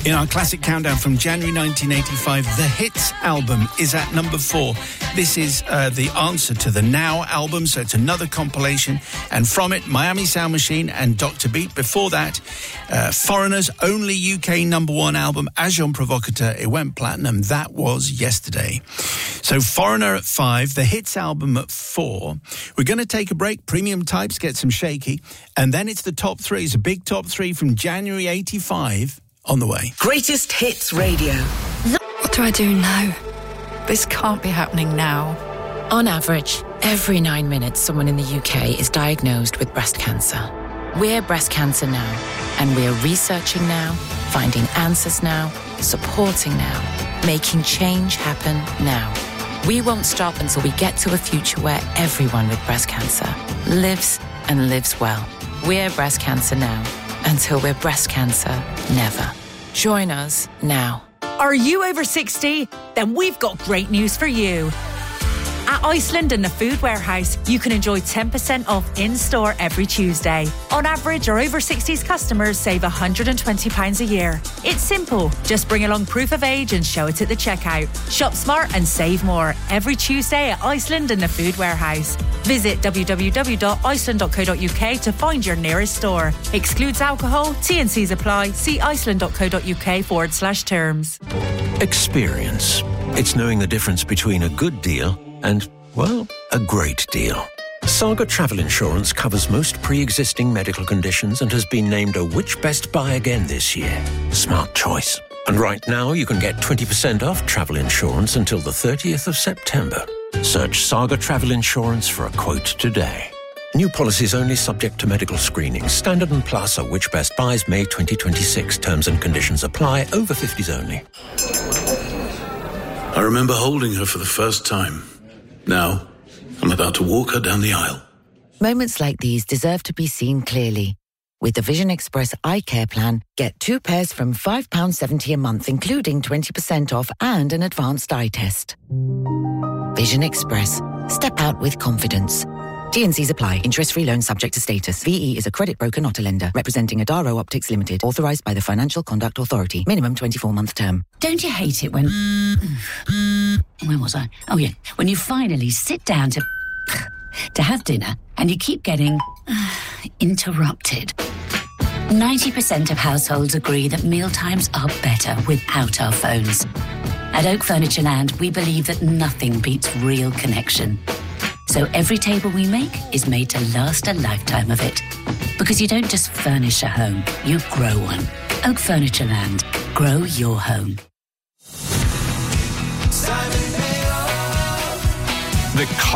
In our classic countdown from January 1985, the Hits album is at number 4. This is the answer to the Now album, so it's another compilation. And from it, Miami Sound Machine and Dr. Beat. Before that, Foreigner's only UK number 1 album, Agent Provocateur. It went platinum. That was yesterday. So Foreigner at 5, the Hits album at 4. We're going to take a break. Premium Types get some shaky. And then it's the top 3. It's a big top 3 from January 85 on the way. Greatest Hits Radio. What do I do now? This can't be happening now. On average, every 9 minutes, someone in the UK is diagnosed with breast cancer. We're Breast Cancer Now, and we're researching now, finding answers now, supporting now, making change happen now. We won't stop until we get to a future where everyone with breast cancer lives and lives well. We're Breast Cancer Now, until we're breast cancer never. Join us now. Are you over 60? Then we've got great news for you. At Iceland and the Food Warehouse, you can enjoy 10% off in-store every Tuesday. On average, our over 60s customers save £120 a year. It's simple. Just bring along proof of age and show it at the checkout. Shop smart and save more every Tuesday at Iceland and the Food Warehouse. Visit www.iceland.co.uk to find your nearest store. Excludes alcohol. T&Cs apply. See iceland.co.uk/terms. Experience. It's knowing the difference between a good deal and, well, a great deal. Saga Travel Insurance covers most pre-existing medical conditions and has been named a Which Best Buy again this year. Smart choice. And right now you can get 20% off travel insurance until the 30th of September. Search Saga Travel Insurance for a quote today. New policies only subject to medical screening. Standard and Plus are Which Best Buys May 2026. Terms and conditions apply. Over 50s only. I remember holding her for the first time. Now, I'm about to walk her down the aisle. Moments like these deserve to be seen clearly. With the Vision Express Eye Care Plan, get 2 pairs from £5.70 a month, including 20% off and an advanced eye test. Vision Express. Step out with confidence. T&Cs apply. Interest-free loan subject to status. VE is a credit broker, not a lender. Representing Adaro Optics Limited. Authorised by the Financial Conduct Authority. Minimum 24-month term. Don't you hate it when... Where was I? Oh, yeah. When you finally sit down to have dinner and you keep getting interrupted. 90% of households agree that mealtimes are better without our phones. At Oak Furniture Land, we believe that nothing beats real connection. So every table we make is made to last a lifetime of it. Because you don't just furnish a home, you grow one. Oak Furniture Land. Grow your home. The